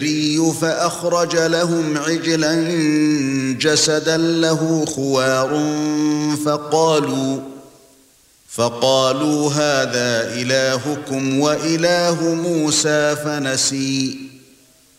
فأخرج لهم عجلا جسدا له خوار فقالوا هذا إلهكم وإله موسى فنسي